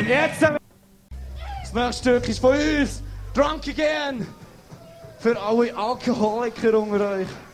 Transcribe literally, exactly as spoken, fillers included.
Jetzt, das nächste Stück ist von uns. Drunk Again. Für alle Alkoholiker unter euch.